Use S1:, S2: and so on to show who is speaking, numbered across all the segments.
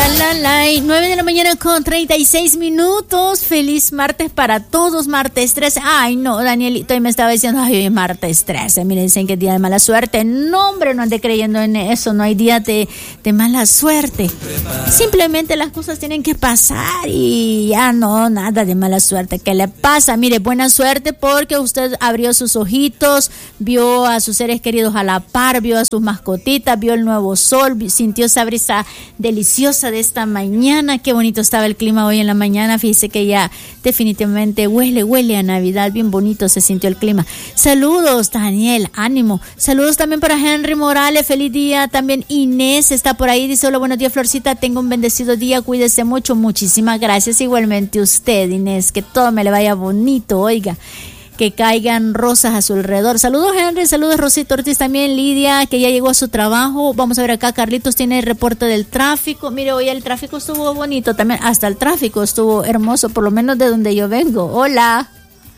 S1: 9 de la mañana con 36 minutos. Feliz martes para todos, martes 13. Ay, no, Danielito, y me estaba diciendo, ay, hoy es martes 13. Miren, dicen que es día de mala suerte. No, hombre, no ande creyendo en eso. No hay día de mala suerte. Simplemente las cosas tienen que pasar y ya no, nada de mala suerte. ¿Qué le pasa? Mire, buena suerte porque usted abrió sus ojitos, vio a sus seres queridos a la par, vio a sus mascotitas, vio el nuevo sol, sintió esa brisa deliciosa de esta mañana. Qué bonito estaba el clima hoy en la mañana. Fíjese que ya definitivamente huele a Navidad. Bien bonito se sintió el clima. Saludos, Daniel, ánimo. Saludos también para Henry Morales, feliz día. También Inés está por ahí, dice: hola, buenos días, Florcita, tengo un bendecido día, cuídese mucho. Muchísimas gracias, igualmente usted, Inés, que todo me le vaya bonito, oiga, que caigan rosas a su alrededor. Saludos, Henry, saludos, Rosita Ortiz, también Lidia, que ya llegó a su trabajo. Vamos a ver acá, Carlitos tiene el reporte del tráfico. Mire, hoy el tráfico estuvo bonito también, hasta el tráfico estuvo hermoso, por lo menos de donde yo vengo. Hola.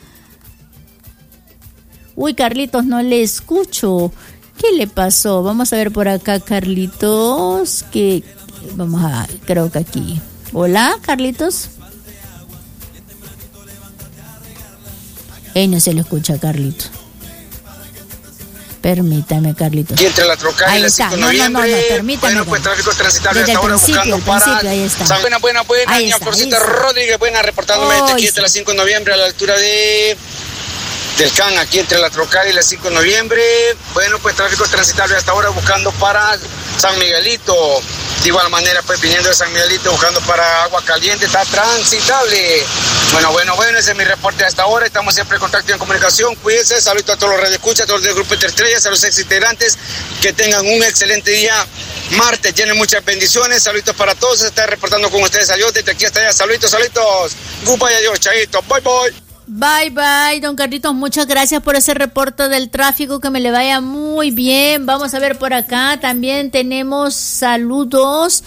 S1: Uy, Carlitos, no le escucho. ¿Qué le pasó? Vamos a ver por acá, Carlitos, que vamos a, creo que aquí. Hola, Carlitos. No se le escucha, Carlitos. Permítame, Carlitos.
S2: Aquí entre la Trocal y la 5 de noviembre.
S1: No, permítame.
S2: Bueno, pues tráfico transitable hasta ahora buscando para...
S1: Ahí está.
S2: Buena, doña Florcita Rodríguez, buena, reportándome desde aquí entre la 5 de noviembre a la altura del CAN, aquí entre la Trocal y la 5 de noviembre. Bueno, pues tráfico transitable hasta ahora buscando para San Miguelito. De igual manera, pues viniendo de San Miguelito, buscando para Agua Caliente, está transitable. Bueno, ese es mi reporte hasta ahora. Estamos siempre en contacto y en comunicación. Cuídense, saludos a todos los radioescuchas, a todos los del Grupo Estrellas, a los ex integrantes, que tengan un excelente día. Martes, tienen muchas bendiciones, saludos para todos. Se está reportando con ustedes, adiós, desde aquí hasta allá, saludos. Goodbye, adiós, chaito, bye.
S1: Bye, don Carlitos, muchas gracias por ese reporte del tráfico, que me le vaya muy bien. Vamos a ver por acá, también tenemos saludos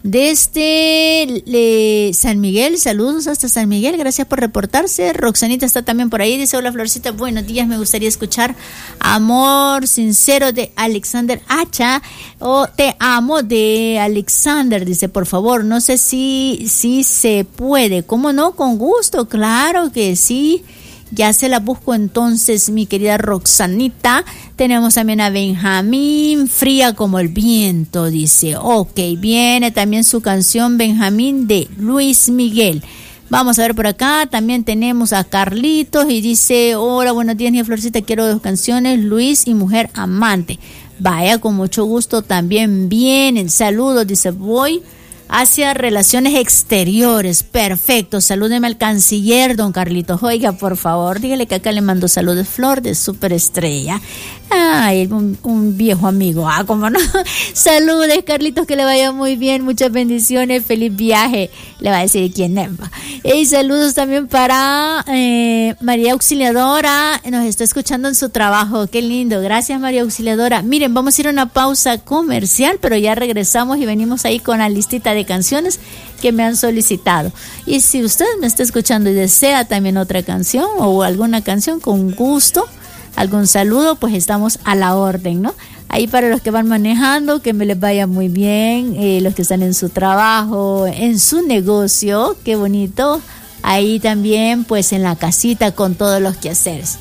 S1: desde San Miguel, saludos hasta San Miguel, gracias por reportarse. Roxanita está también por ahí, dice: hola, Florcita, buenos días, me gustaría escuchar Amor Sincero de Alexander Hacha, o Te Amo de Alexander, dice, por favor. No sé si se puede. ¿Cómo no? Con gusto, claro que sí. Ya se la busco entonces, mi querida Roxanita. Tenemos también a Benjamín, Fría como el viento, dice. Ok, viene también su canción Benjamín de Luis Miguel. Vamos a ver por acá, también tenemos a Carlitos y dice: hola, buenos días, mi Florcita, quiero 2 canciones, Luis y Mujer Amante. Vaya, con mucho gusto también vienen. Saludos, dice, voy hacia Relaciones Exteriores. Perfecto, salúdeme al canciller, don Carlitos. Oiga, por favor, dígale que acá le mando saludos, Flor de Superestrella. Ay, un viejo amigo. ¿Cómo no? Saludos, Carlitos, que le vaya muy bien, muchas bendiciones, feliz viaje. Le va a decir quién es. Y saludos también para María Auxiliadora, nos está escuchando en su trabajo. Qué lindo, gracias, María Auxiliadora. Miren, vamos a ir a una pausa comercial, pero ya regresamos y venimos ahí con la listita de canciones que me han solicitado. Y si usted me está escuchando y desea también otra canción o alguna canción, con gusto, algún saludo, pues estamos a la orden, ¿no? Ahí para los que van manejando, que me les vaya muy bien, los que están en su trabajo, en su negocio, qué bonito. Ahí también, pues en la casita con todos los quehaceres.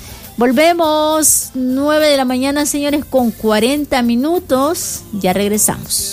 S1: Volvemos, 9 de la mañana, señores, con 40 minutos. Ya regresamos.